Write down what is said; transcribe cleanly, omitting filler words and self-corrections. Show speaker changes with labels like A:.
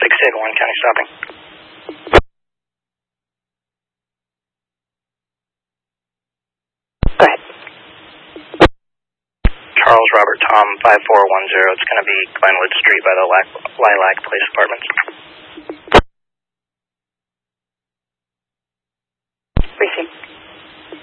A: 681 County stopping.
B: Go ahead.
A: Charles Robert Tom 5410. It's going to be Glenwood Street by the Lilac Place Apartments.